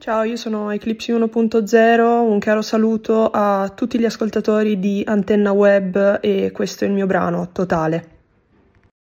Ciao, io sono Eclipsi 1.0, un caro saluto a tutti gli ascoltatori di Antenna Web e questo è il mio brano, Totale.